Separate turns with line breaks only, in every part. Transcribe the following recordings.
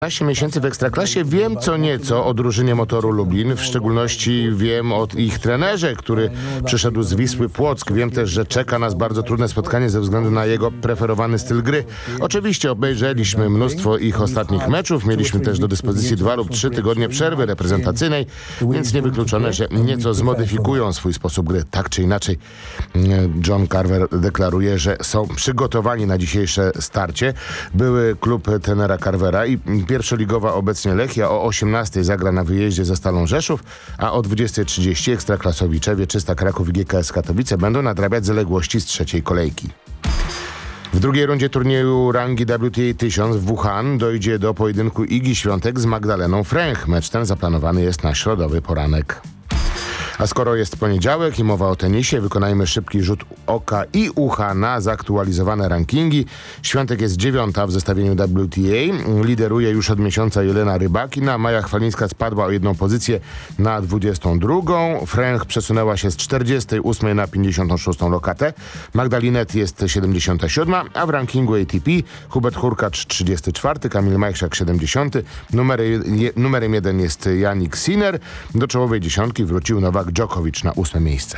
15 miesięcy w Ekstraklasie. Wiem co nieco o drużynie Motoru Lublin, w szczególności wiem o ich trenerze, który przyszedł z Wisły Płock. Wiem też, że czeka nas bardzo trudne spotkanie ze względu na jego preferowany styl gry. Oczywiście obejrzeliśmy mnóstwo ich ostatnich meczów, mieliśmy też do dyspozycji 2 lub 3 tygodnie przerwy reprezentacyjnej, więc niewykluczone, że nieco zmodyfikują swój sposób gry. Tak czy inaczej, John Carver deklaruje, że są przygotowani na dzisiejsze starcie. Były klub trenera Carvera i pierwszoligowa obecnie Lechia o 18:00 zagra na wyjeździe ze Stalą Rzeszów, a o 20:30 ekstraklasowicze Wieczysta Kraków i GKS Katowice będą nadrabiać zaległości z trzeciej kolejki. W drugiej rundzie turnieju rangi WTA 1000 w Wuhan dojdzie do pojedynku Igi Świątek z Magdaleną Fręch. Mecz ten zaplanowany jest na środowy poranek. A skoro jest poniedziałek i mowa o tenisie, wykonajmy szybki rzut oka i ucha na zaktualizowane rankingi. Świątek jest 9. w zestawieniu WTA. Lideruje już od miesiąca Jelena Rybakina. Maja Chwalińska spadła o 1 pozycję na 22. Fręch przesunęła się z 48 na 56 lokatę. Magdalinet jest 77, a w rankingu ATP Hubert Hurkacz 34, Kamil Majchrzak 70. Numerem 1 jest Jannik Sinner. Do czołowej dziesiątki wrócił Nowak Djokovic na 8. miejsce.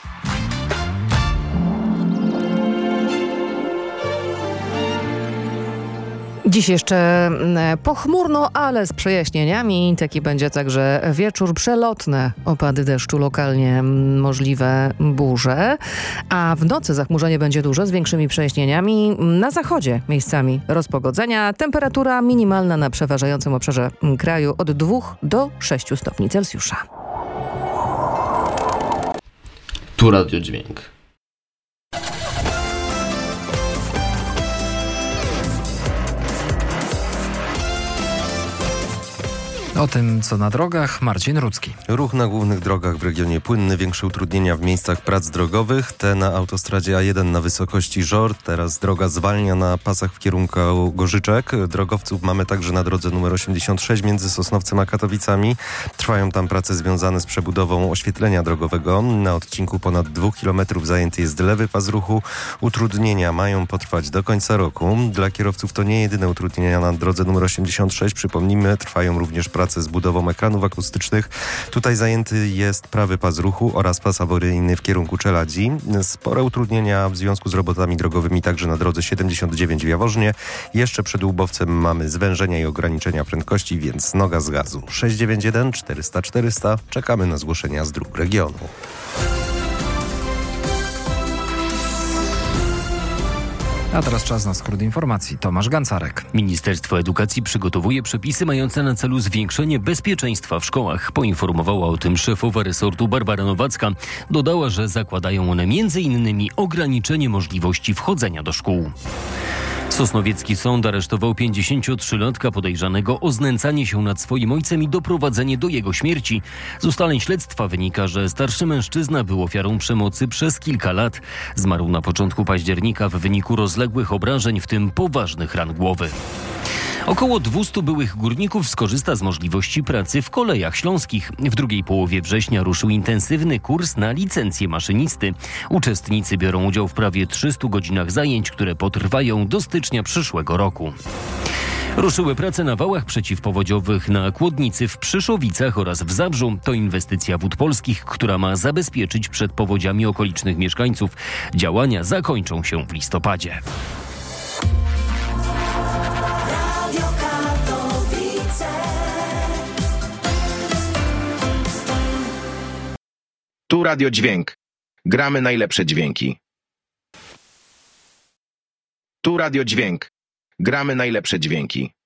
Dziś jeszcze pochmurno, ale z przejaśnieniami. Taki będzie także wieczór. Przelotne opady deszczu, lokalnie możliwe burze. A w nocy zachmurzenie będzie duże z większymi przejaśnieniami. Na zachodzie miejscami rozpogodzenia. Temperatura minimalna na przeważającym obszarze kraju od 2 do 6 stopni Celsjusza.
Tu Radio Dźwięk.
O tym, co na drogach, Marcin Rudzki.
Ruch na głównych drogach w regionie płynny, większe utrudnienia w miejscach prac drogowych. Te na autostradzie A1 na wysokości Żor. Teraz droga zwalnia na pasach w kierunku Gorzyczek. Drogowców mamy także na drodze numer 86 między Sosnowcem a Katowicami. Trwają tam prace związane z przebudową oświetlenia drogowego. Na odcinku ponad 2 km zajęty jest lewy pas ruchu. Utrudnienia mają potrwać do końca roku. Dla kierowców to nie jedyne utrudnienia na drodze numer 86. Przypomnijmy, trwają również prace z budową ekranów akustycznych. Tutaj zajęty jest prawy pas ruchu oraz pas awaryjny w kierunku Czeladzi. Spore utrudnienia w związku z robotami drogowymi także na drodze 79 w Jaworznie. Jeszcze przed Łubowcem mamy zwężenia i ograniczenia prędkości, więc noga z gazu. 691 400 400. Czekamy na zgłoszenia z dróg regionu.
A teraz czas na skrót informacji. Tomasz Gancarek.
Ministerstwo Edukacji przygotowuje przepisy mające na celu zwiększenie bezpieczeństwa w szkołach. Poinformowała o tym szefowa resortu Barbara Nowacka. Dodała, że zakładają one m.in. ograniczenie możliwości wchodzenia do szkół. Sosnowiecki sąd aresztował 53-latka podejrzanego o znęcanie się nad swoim ojcem i doprowadzenie do jego śmierci. Z ustaleń śledztwa wynika, że starszy mężczyzna był ofiarą przemocy przez kilka lat. Zmarł na początku października w wyniku rozległych obrażeń, w tym poważnych ran głowy. Około 200 byłych górników skorzysta z możliwości pracy w Kolejach Śląskich. W drugiej połowie września ruszył intensywny kurs na licencję maszynisty. Uczestnicy biorą udział w prawie 300 godzinach zajęć, które potrwają do stycznia przyszłego roku. Ruszyły prace na wałach przeciwpowodziowych na Kłodnicy w Przyszowicach oraz w Zabrzu. To inwestycja Wód Polskich, która ma zabezpieczyć przed powodziami okolicznych mieszkańców. Działania zakończą się w listopadzie.
Tu Radio Dźwięk. Gramy najlepsze dźwięki. Tu Radio Dźwięk. Gramy najlepsze dźwięki.